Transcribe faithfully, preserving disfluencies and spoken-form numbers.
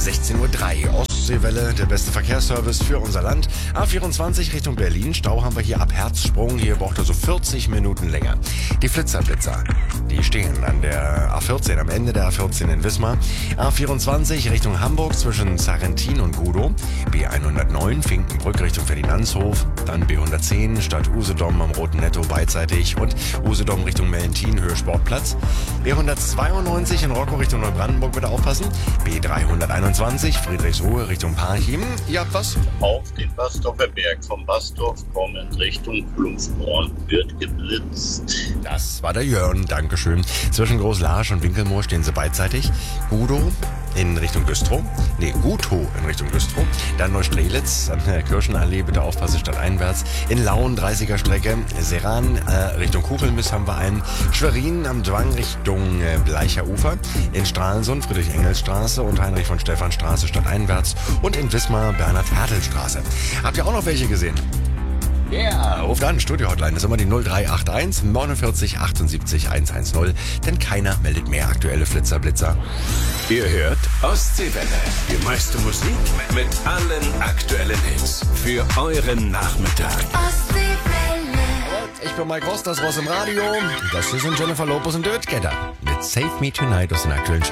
sechzehn Uhr drei. Ostseewelle, der beste Verkehrsservice für unser Land. A vierundzwanzig Richtung Berlin. Stau haben wir hier ab Herzsprung. Hier braucht er so vierzig Minuten länger. Die Flitzerblitzer, die stehen an der A vierzehn, am Ende der A vierzehn in Wismar. A vierundzwanzig Richtung Hamburg zwischen Sarrentin und Gudow. B hundertneun Finkenbrück Richtung Ferdinandshof. Dann B hundertzehn Stadt Usedom am Roten Netto beidseitig und Usedom Richtung Mellenthin, Höhe Sportplatz. B hundertzweiundneunzig in Rockow Richtung Neubrandenburg, bitte aufpassen. B dreihunderteinundzwanzig Friedrichsruhe Richtung Parchim. Ihr habt was? Auf den Basdorfer Berg vom Basdorf kommend Richtung Klumpfborn wird geblitzt. Das war der Jörn, Dankeschön. Zwischen Großlarsch und Winkelmoor stehen sie beidseitig. Gudow in Richtung Güstrow. Nee, Gutow in Richtung Güstrow. Dann Neustrelitz an der Kirchenallee, bitte aufpassen, stadteinwärts. In Lauen, dreißiger Strecke. Seran äh, Richtung Kuchelmiss haben wir einen. Schwerin am Dwang Richtung äh, Bleicher Ufer. In Stralsund Friedrich-Engels-Straße und Heinrich von Stephan-Straße stadteinwärts. Und in Wismar Bernhard-Hertel-Straße. Habt ihr auch noch welche gesehen? Ja, yeah. Ruft an, Studio-Hotline ist immer die null drei acht eins neunundvierzig achtundsiebzig hundertzehn, denn keiner meldet mehr aktuelle Flitzer-Blitzer. Ihr hört Ostseewelle, die meiste Musik mit allen aktuellen Hits für euren Nachmittag. Ostseewelle. Ich bin Mike Ross, das Ross im Radio. Das hier sind Jennifer Lopez und Dirtgetter mit Save Me Tonight aus den aktuellen